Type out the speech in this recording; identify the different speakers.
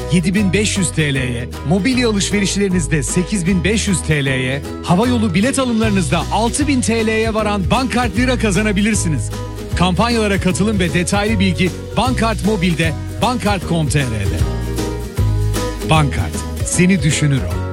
Speaker 1: 7.500 TL'ye, mobilya alışverişlerinizde 8.500 TL'ye, havayolu bilet alımlarınızda 6.000 TL'ye varan Bankart Lira kazanabilirsiniz. Kampanyalara katılın ve detaylı bilgi Bankart Mobil'de, bankart.com.tr'de. Bankart, seni düşünür o.